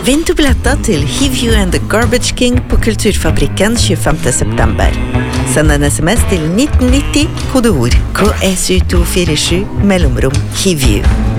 Vinn du billetter til Heave You and the Garbage King på Kulturfabrikken 25. september. Send en sms til 1990, kodeord KSU247, mellomrom Heave You.